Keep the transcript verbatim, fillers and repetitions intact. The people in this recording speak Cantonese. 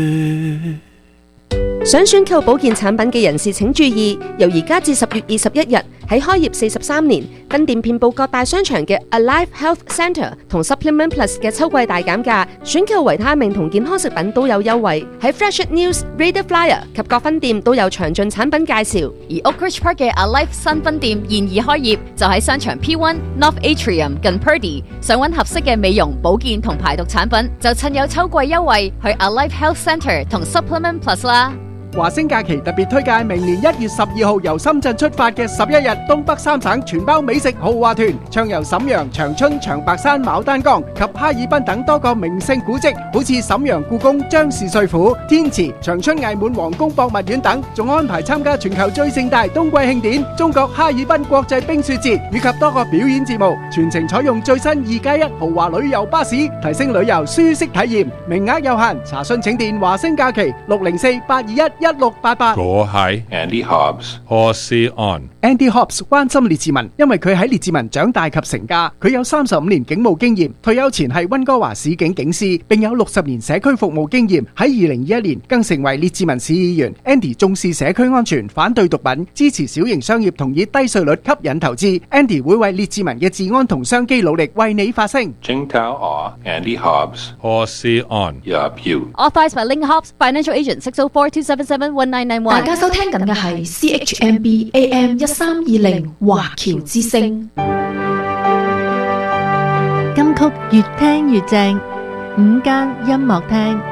想選購保健產品嘅人士請注意，由而家至十月二十一日，喺開業四十三年，分店遍佈各大商場嘅 Alive Health Centre 同 Supplement Plus 嘅秋季大減價，選購維他命同健康食品都有優惠。喺 Fresh News、Reader Flyer 及各分店都有詳盡產品介紹。 而 Oak Ridge Park 嘅 Alive 新分店現已開業，就喺商場 P 一 North Atrium 近 Purdy。想揾合適嘅美容、保健同排毒產品，就趁有秋季優惠去 Alive Health Centre 同 Supplement Plus 啦。 華星假期特別推介明年一月十二號由深圳出發嘅十一日東北三省全包美食豪華團，暢遊瀋陽、長春、長白山、牡丹江及哈爾濱等多個名勝古蹟，好似瀋陽故宮、張氏帥府、天池、長春藝滿皇宮博物院等，仲安排參加全球最盛大冬季慶典中國哈爾濱國際冰雪節以及多個表演節目，全程採用最新二加一豪華旅遊巴士，提升旅遊舒適體驗。名額有限，查詢請電華星假期六零四八二一一六八八。 我係 Andy Hobbs， 何仕安。 Andy Hobbs 關心列治文，因為佢喺列治文長大及成家，佢有三十五年警務經驗，退休前係溫哥華市警警司，並有六十年社區服務經驗。喺二零二一年更成為列治文市議員。Andy 重視社區安全，反對毒品，支持小型商業同以低稅率吸引投資。Andy 會為列治文嘅治安同商機努力，為你發聲。 Jing Tao Aw, Andy Hobbs， 何仕安。 Yup you。 Authorized by Ling Hobbs, Financial Agent six oh four two seven seven one nine nine one。 大家收聽緊嘅係 C H M B A M 一三二零華僑之聲。 金曲越聽越正，午間音樂廳。